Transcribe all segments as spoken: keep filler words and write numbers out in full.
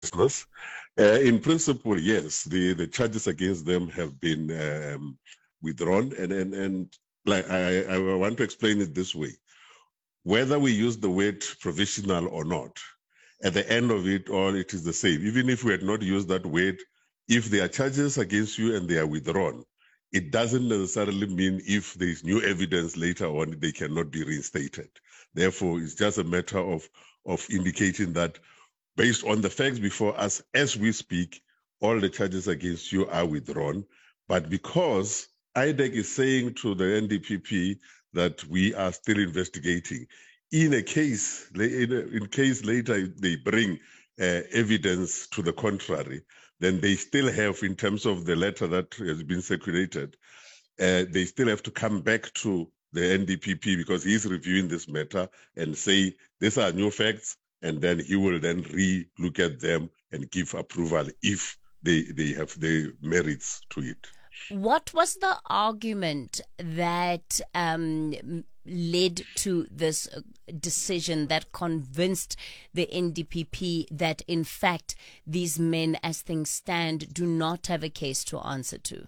business. Uh, in principle, yes, the, the charges against them have been um, withdrawn. And, and, and like I, I want to explain it this way. Whether we use the word provisional or not, at the end of it all, it is the same. Even if we had not used that word, if there are charges against you and they are withdrawn, it doesn't necessarily mean if there is new evidence later on, they cannot be reinstated. Therefore, it's just a matter of, of indicating that based on the facts before us, as we speak, all the charges against you are withdrawn. But because I D E C is saying to the N D P P that we are still investigating, in a case, in, a, in case later they bring uh, evidence to the contrary, then they still have, in terms of the letter that has been circulated, uh, they still have to come back to the N D P P because he's reviewing this matter and say, these are new facts, and then he will then re-look at them and give approval if they, they have the merits to it. What was the argument that um, led to this decision that convinced the N D P P that, in fact, these men, as things stand, do not have a case to answer to?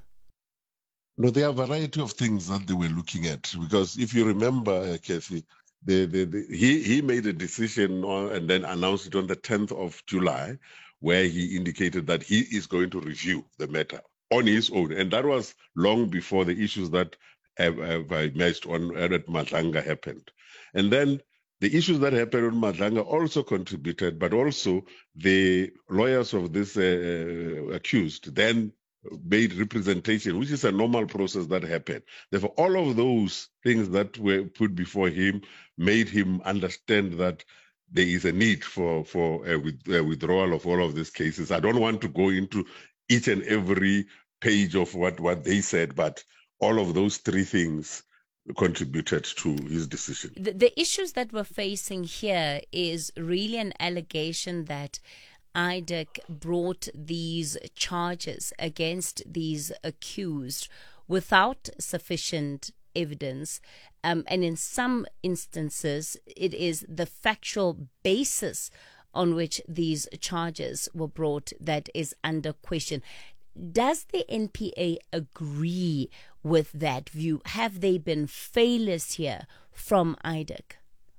No, there are a variety of things that they were looking at. Because if you remember, uh, Kathy, the, the, the, he, he made a decision on, and then announced it on the tenth of July, where he indicated that he is going to review the matter on his own. And that was long before the issues that have, have emerged on at Madlanga happened. And then the issues that happened on Madlanga also contributed, but also the lawyers of this uh, accused then made representation, which is a normal process that happened. Therefore, all of those things that were put before him made him understand that there is a need for, for a, with, a withdrawal of all of these cases. I don't want to go into each and every page of what, what they said, but all of those three things contributed to his decision. The, the issues that we're facing here is really an allegation that I D E C brought these charges against these accused without sufficient evidence. Um, and in some instances, it is the factual basis on which these charges were brought that is under question. Does the N P A agree with that view? Have there been failures here from I D E C?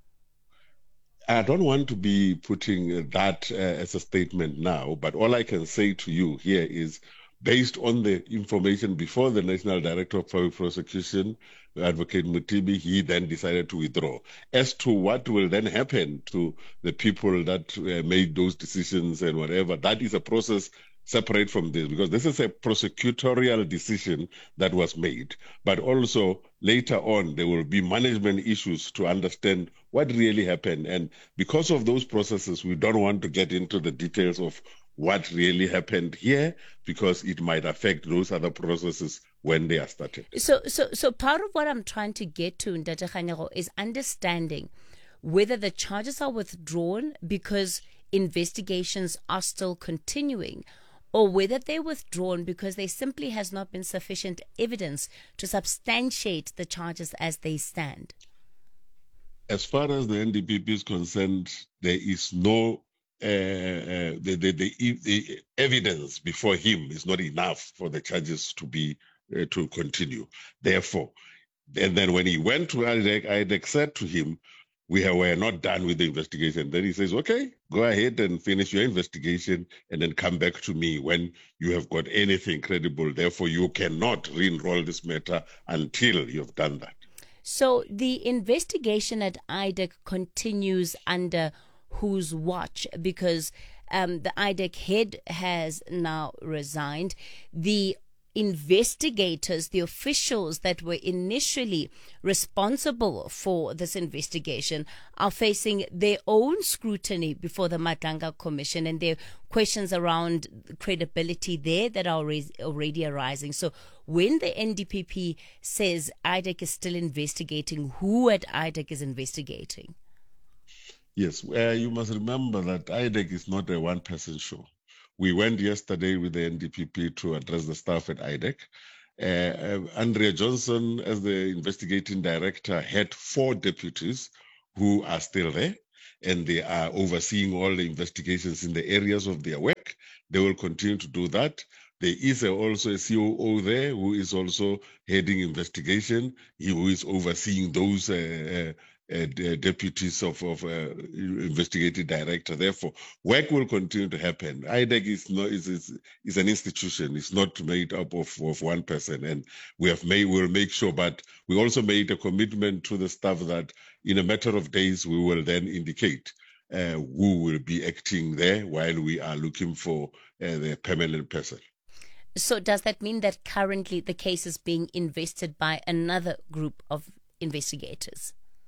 I don't want to be putting that uh, as a statement now, but all I can say to you here is, based on the information before the National Director of Public Prosecution, Advocate Mutibi, he then decided to withdraw. As to what will then happen to the people that uh, made those decisions and whatever, that is a process separate from this, because this is a prosecutorial decision that was made. But also later on, there will be management issues to understand what really happened. And because of those processes, we don't want to get into the details of what really happened here, because it might affect those other processes when they are started. So, so, so part of what I'm trying to get to, Ntate Kganyago, is understanding whether the charges are withdrawn because investigations are still continuing, or whether they're withdrawn because there simply has not been sufficient evidence to substantiate the charges as they stand. As far as the N D P P is concerned, there is no uh, uh, the, the, the, the evidence before him is not enough for the charges to be uh, to continue. Therefore, and then when he went to I D E C, I D E C said to him, we were not done with the investigation. Then he says, okay, go ahead and finish your investigation and then come back to me when you have got anything credible. Therefore, you cannot re-enroll this matter until you've done that. So the investigation at I D E C continues under whose watch? Because um, the I D E C head has now resigned. The investigators, the officials that were initially responsible for this investigation, are facing their own scrutiny before the Madlanga Commission, and there are questions around credibility there that are already arising. So when the N D P P says I D E C is still investigating, who at I D E C is investigating? Yes, uh, you must remember that I D E C is not a one-person show. We went yesterday with the N D P P to address the staff at I D E C. Uh, uh, Andrea Johnson, as the investigating director, had four deputies who are still there. and they are overseeing all the investigations in the areas of their work. They will continue to do that. There is a, also a C O O there who is also heading investigation, he who is overseeing those uh, uh, uh, deputies of, of uh, investigative director. Therefore, work will continue to happen. I D E C is not is, is is an institution. It's not made up of, of one person, and we have made we'll make sure. But we also made a commitment to the staff that in a matter of days we will then indicate uh, who will be acting there while we are looking for uh, the permanent person. So does that mean that currently the case is being invested by another group of investigators?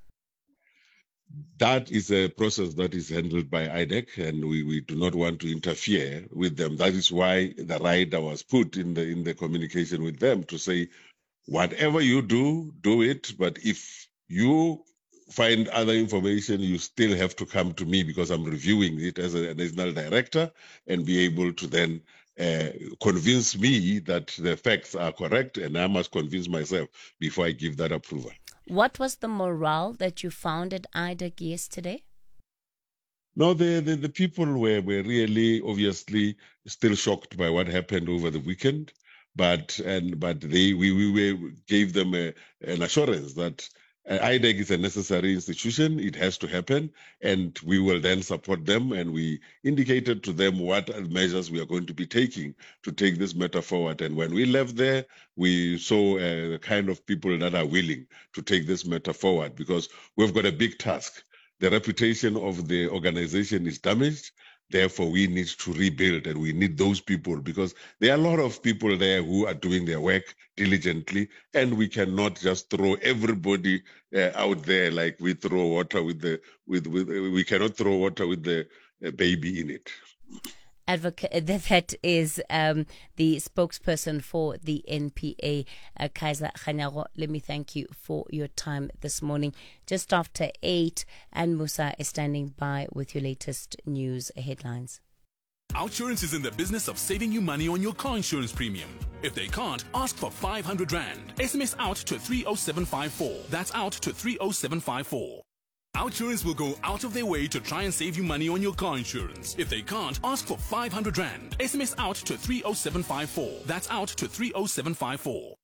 That is a process that is handled by I D E C, and we, we do not want to interfere with them. That is why the rider was put in the in the communication with them to say, whatever you do, do it. But if you find other information, you still have to come to me because I'm reviewing it as a national director and be able to then uh, convince me that the facts are correct, and I must convince myself before I give that approval. What was the morale that you found at I D E C yesterday? No, the, the, the people were, were really obviously still shocked by what happened over the weekend, but and but they we, we were, gave them a, an assurance that I D E C is a necessary institution. It has to happen, and we will then support them. And we indicated to them what measures we are going to be taking to take this matter forward. And when we left there, we saw uh, the kind of people that are willing to take this matter forward, because we've got a big task. The reputation of the organization is damaged. Therefore, we need to rebuild, and we need those people, because there are a lot of people there who are doing their work diligently, and we cannot just throw everybody uh, out there like we throw water with the with with. We cannot throw water with the uh, baby in it. Advocate, that is um, the spokesperson for the N P A, uh, Kaiser Kganyago. Let me thank you for your time this morning. Just after eight, and Musa is standing by with your latest news headlines. OUTsurance is in the business of saving you money on your car insurance premium. If they can't, ask for five hundred rand. S M S out to three oh seven five four. That's out to three oh seven five four. OUTsurance will go out of their way to try and save you money on your car insurance. If they can't, ask for five hundred rand. S M S out to three oh seven five four. That's out to three oh seven five four.